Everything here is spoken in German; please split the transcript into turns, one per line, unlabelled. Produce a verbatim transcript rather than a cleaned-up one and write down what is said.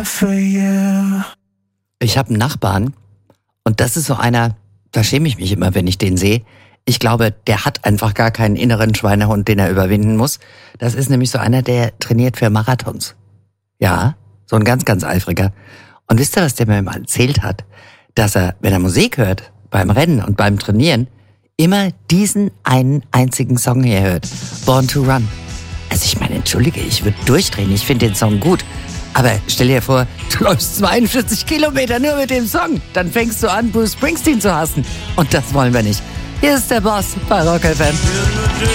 Ich habe einen Nachbarn und das ist so einer, da schäme ich mich immer, wenn ich den sehe. Ich glaube, der hat einfach gar keinen inneren Schweinehund, den er überwinden muss. Das ist nämlich so einer, der trainiert für Marathons. Ja, so ein ganz, ganz eifriger. Und wisst ihr, was der mir mal erzählt hat? Dass er, wenn er Musik hört, beim Rennen und beim Trainieren, immer diesen einen einzigen Song hier hört. Born to Run. Also ich meine, entschuldige, ich würde durchdrehen, ich finde den Song gut. Aber stell dir vor, du läufst zweiundvierzig Kilometer nur mit dem Song. Dann fängst du an, Bruce Springsteen zu hassen. Und das wollen wir nicht. Hier ist der Boss bei Rock F M.